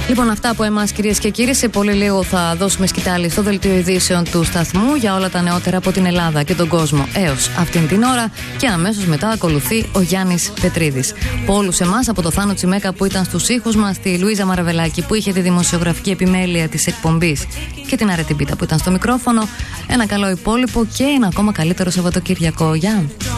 Λοιπόν, αυτά από εμάς, κυρίες και κύριοι. Σε πολύ λίγο θα δώσουμε σκητάλη στο δελτίο ειδήσεων του σταθμού για όλα τα νεότερα από την Ελλάδα και τον κόσμο έως αυτήν την ώρα. Και αμέσως μετά ακολουθεί ο Γιάννης Πετρίδης. Από όλους εμάς, από το Θάνο Τσιμέκα που ήταν στους ήχους μας, τη Λουίζα Μαραβελάκη που είχε τη δημοσιογραφική επιμέλεια της εκπομπής και την Αρετή Πίτα που ήταν στο μικρόφωνο, ένα καλό υπόλοιπο και ένα ακόμα καλύτερο Σαββατοκύριακο. Γεια!